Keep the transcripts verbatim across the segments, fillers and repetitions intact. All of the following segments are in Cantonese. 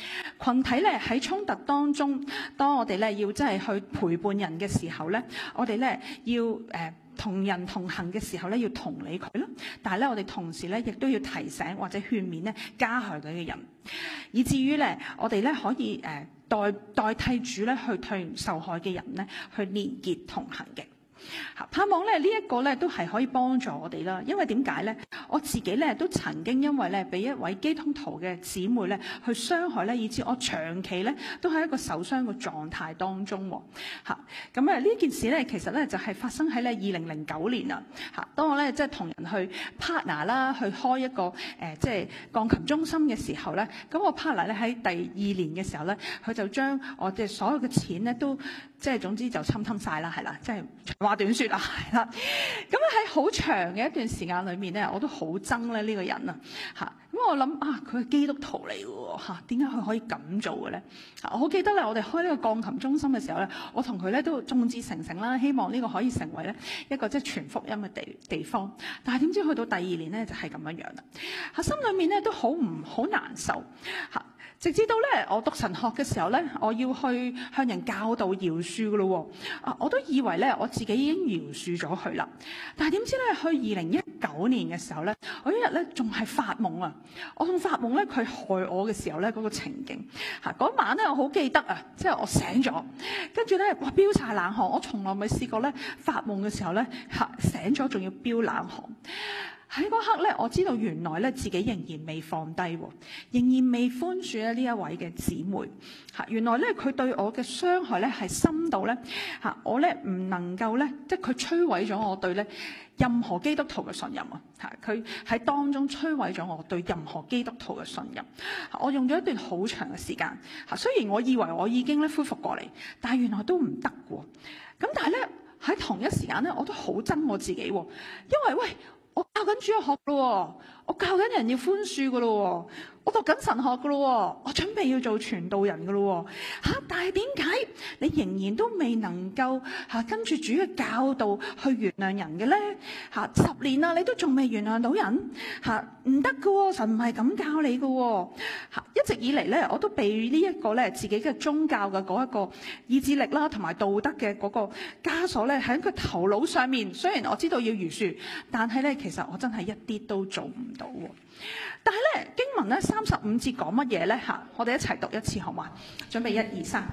群體咧喺衝突當中，當我哋咧要真係去陪伴人嘅時候咧，我哋咧要誒、呃同人同行嘅時候咧，要同理佢咯。但係咧，我哋同時咧，亦都要提醒或者勸勉咧加害佢嘅人，以至於咧，我哋咧可以誒、呃、代代替主咧去同受害嘅人咧去連結同行嘅。盼望咧呢一個咧都係可以幫助我哋啦，因為點解咧？我自己咧都曾經因為咧俾一位基督徒嘅姊妹咧去傷害咧，以致我長期咧都喺一個受傷嘅狀態當中喎。嚇咁啊！呢件事咧其實咧就係發生喺咧二零零九年啊。嚇，當我咧即係同人去 partner 啦，去開一個誒即係鋼琴中心嘅時候咧，咁我 partner 咧喺第二年嘅時候咧，佢就將我哋所有嘅錢咧都即係總之就侵侵晒啦，係啦，即係話短説啊，係啦。咁喺好長嘅一段時間裏面咧，我都好憎咧呢個人啊嚇。咁我諗啊，佢係基督徒嚟嘅喎嚇，點解佢可以咁做嘅咧？我好記得咧，我哋開呢個鋼琴中心嘅時候咧，我同佢咧都眾志成城啦，希望呢個可以成為咧一個即係傳福音嘅地地方。但係點知去到第二年咧就係咁樣樣啦，嚇心裏面咧都好唔好難受嚇。直至到咧，我讀神學嘅時候咧，我要去向人教導饒恕嘅咯喎，啊，我都以為咧我自己已經饒恕咗佢啦。但係點知咧，去二零一九年嘅時候咧，我一日咧仲係發夢啊！我仲發夢咧，佢害我嘅時候咧，嗰個情景嚇嗰晚咧，我好記得啊，即係我醒咗，跟住咧哇飆晒冷汗，我從來未試過咧發夢嘅時候咧嚇醒咗仲要飆冷汗。喺嗰刻咧，我知道原來咧自己仍然未放低，仍然未寬恕咧呢一位嘅姊妹嚇。原來咧佢對我嘅傷害咧係深到咧嚇，我咧唔能夠咧，即係佢摧毀咗我對咧任何基督徒嘅信任啊嚇。佢喺當中摧毀咗我對任何基督徒嘅信任。我用咗一段好長嘅時間嚇，雖然我以為我已經咧恢復過嚟，但係原來都唔得喎。咁但係咧喺同一時間咧，我都好憎我自己喎，因為喂。我教緊主日學咯，我教緊人要寬恕噶咯，我讀緊神學噶咯，我準備要做傳道人噶咯嚇。但係點解你仍然都未能夠嚇、啊、跟住主嘅教導去原諒人嘅咧嚇？十年啦，你都仲未原諒到人嚇？唔得噶喎，神唔係咁教你噶喎嚇。一直以嚟咧，我都被呢一個咧自己嘅宗教嘅嗰一個意志力啦，同埋道德嘅嗰個枷鎖咧喺個頭腦上面。雖然我知道要饒恕，但係咧。其實我真係一啲都做唔到喎，但係咧經文咧三十五節講乜嘢咧嚇？我哋一齊讀一次好嗎？準備一二三。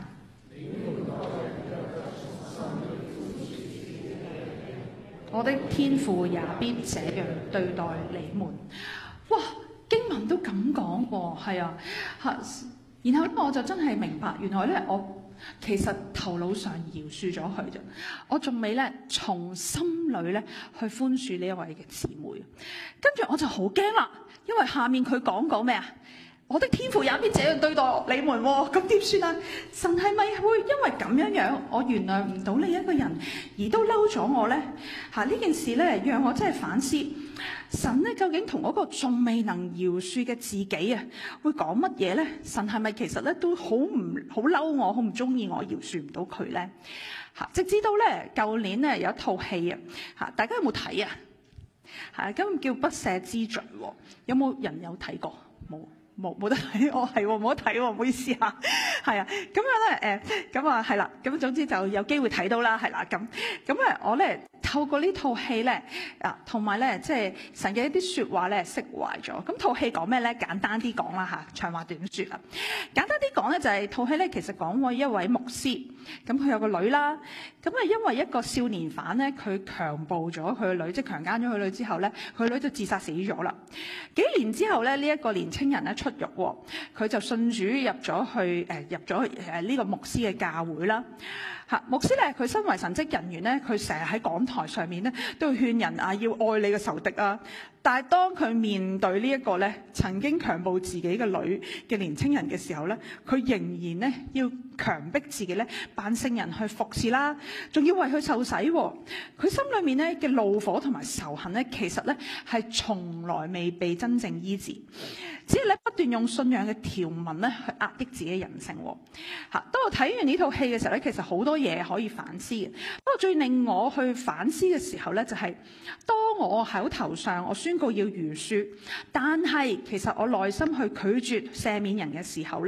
我的天父也必這樣對待你們。哇！經文都咁講喎，係啊嚇。然後咧我就真係明白，原來咧我。其實頭腦上饒恕咗佢啫，我仲未咧從心裏咧去寬恕呢一位嘅姊妹。跟住我就好驚啦，因為下面佢講講咩啊？我的天父也必這樣對待你們喎，咁點算啊？神係咪會因為咁樣樣，我原諒唔到你一個人，而都嬲咗我咧？嚇、啊、呢件事咧，讓我真係反思。神咧究竟同嗰個仲未能饒恕嘅自己啊，會講乜嘢咧？神係咪其實咧都好唔好嬲我，好唔中意我饒恕唔到佢咧？嚇、啊！直至到咧舊年咧有一套戲啊，嚇大家有冇睇啊？係咁叫不赦之罪喎，有冇人有睇過？冇。冇冇得睇，我係冇得睇喎，唔好意思嚇，係啊，咁樣咧誒，咁啊係啦，咁總之就有機會睇到啦，係啦，咁咁啊我咧透過呢套戲咧啊，同埋咧即係神嘅一啲説話咧釋懷咗。咁套戲講咩咧？簡單啲講啦嚇，長話短説啦。簡單啲講咧就係套戲咧其實講過一位牧師，咁佢有個女啦，咁啊因為一個少年犯咧，佢強暴咗佢個女，即係強姦咗佢女之後咧，佢女就自殺死咗啦。幾年之後咧，呢一個年青人咧出獄喎，佢就信主入咗去誒入咗誒呢個牧師嘅教會啦。嚇，牧師咧，佢身為神職人員咧，佢成日喺講台上面咧都要勸人啊，要愛你嘅仇敵啊。但係當佢面對呢一個咧曾經強暴自己嘅女嘅年青人嘅時候咧，佢仍然咧要強迫自己咧扮聖人去服侍啦，仲要為佢受洗喎。佢心裏面咧嘅怒火同埋仇恨咧，其實咧係從來未被真正醫治。只係咧不斷用信仰嘅條文咧去壓抑自己人性喎。嚇！當我睇完呢套戲嘅時候咧，其實好多嘢可以反思嘅。不過最令我去反思嘅時候咧，就係當我口頭上我宣告要饒恕，但係其實我內心去拒絕赦免人嘅時候咧。